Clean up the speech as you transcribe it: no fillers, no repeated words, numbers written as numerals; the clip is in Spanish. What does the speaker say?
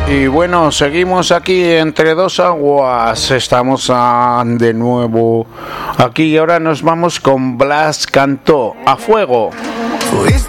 Y bueno, seguimos aquí entre dos aguas. Estamos de nuevo aquí y ahora nos vamos con Blas Cantó, A Fuego.